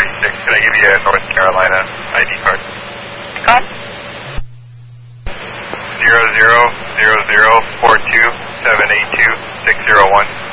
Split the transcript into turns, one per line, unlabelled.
36. Could I give you a North Carolina ID card?
Card?
000042782601.